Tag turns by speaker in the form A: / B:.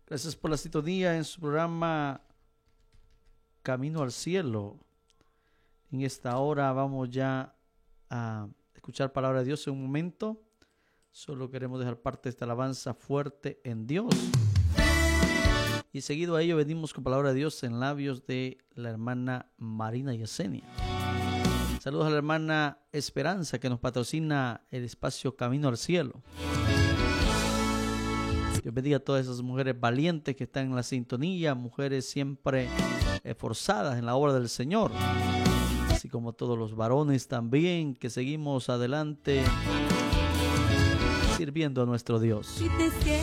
A: Gracias por la sintonía en su programa Camino al Cielo. En esta hora vamos ya a escuchar palabra de Dios en un momento. Solo queremos dejar parte de esta alabanza fuerte en Dios. Y seguido a ello venimos con palabra de Dios en labios de la hermana Marina Yesenia. Saludos a la hermana Esperanza que nos patrocina el espacio Camino al Cielo. Dios bendiga a todas esas mujeres valientes que están en la sintonía, mujeres siempre esforzadas en la obra del Señor, así como todos los varones también que seguimos adelante sirviendo a nuestro Dios.